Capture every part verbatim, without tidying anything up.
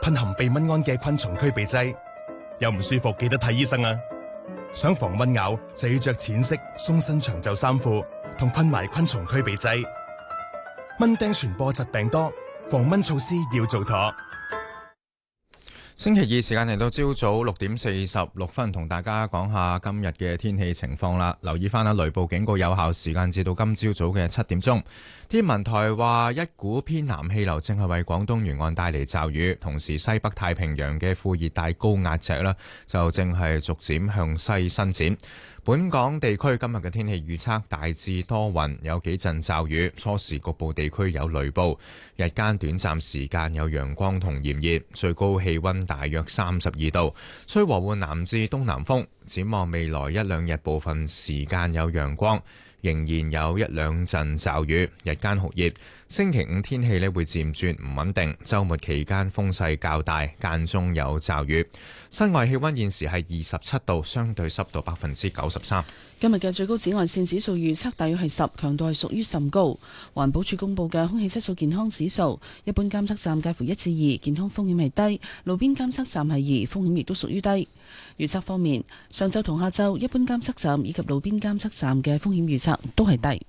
噴含避蚊胺嘅昆蟲驅避劑。有唔舒服記得睇醫生啊！想防蚊咬就要着淺色鬆身長袖衫褲，同噴埋昆蟲驅避劑。蚊叮傳播疾病多，防蚊措施要做妥。 星期二時間嚟到朝早六點四十六分，同大家講下今日嘅天氣情況啦。留意翻下雷暴警告有效時間至到今朝早嘅七點鐘。天文台話一股偏南氣流正係為廣東沿岸帶嚟驟雨，同時西北太平洋嘅副熱帶高壓脊呢就正係逐漸向西伸展。本港地區今日嘅天氣預測大致多雲，有幾陣驟雨，初時局部地區有雷暴，日間短暫時間有陽光同炎熱，最高氣溫大約三十二度，吹和緩南至東南風。展望未來一兩日部分時間有陽光，仍然有一兩陣驟雨，日間酷熱。星期五天氣呢會漸轉唔穩定，週末期間風勢較大，間中有驟雨。室外氣溫現時係二十七度，相對濕度百分之九十三。 今日嘅最高紫外線指數預測大約係十，強度係屬於甚高。環保署公布嘅空氣質素健康指數，一般監測站介乎一至二，健康風險係低；路邊監測站係二，風險亦都屬於低。預測方面，上晝同下晝一般監測站以及路邊監測站嘅風險預測都係低。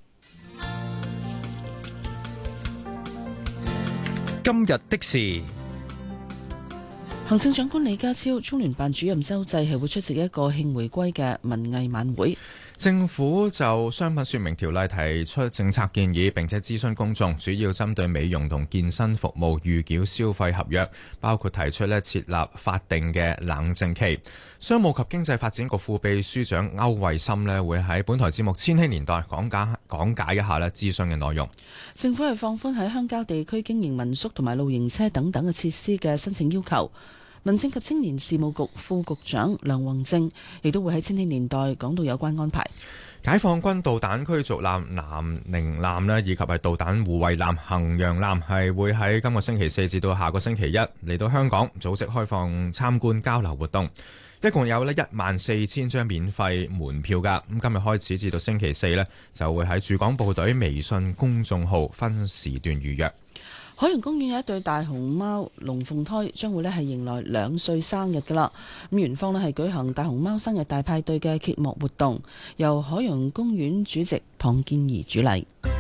今日的事， 行政長官李家超、中聯辦主任周濟係會出席一個慶回歸嘅文藝晚會。 政府就商品說明條例提出政策建議，並且諮詢公眾，主要針對美容同健身服務預繳消費合約，包括提出咧設立法定嘅冷靜期。商務及經濟發展局副秘書長歐惠森咧會喺本台節目《千禧年代》講解講解一下咧諮詢嘅內容。 政府係放寬喺鄉郊地區經營民宿同埋露營車等等嘅設施嘅申請要求。民政及青年事務局副局長梁宏正亦都會喺千禧年代講到有關安排。 解放軍導彈驅逐艦南寧艦咧，以及係導彈護衛艦衡陽艦係會喺今個星期四至到下個星期一嚟到香港組織開放參觀交流活動，一共有咧一萬四千張免費門票㗎。咁今日開始至到星期四咧，就會喺駐港部隊微信公眾號分時段預約。 海洋公園有一對大熊貓龍鳳胎將會咧係迎來兩歲生日噶啦，咁園方咧係舉行大熊貓生日大派對嘅揭幕活動，由海洋公園主席唐建儀主禮。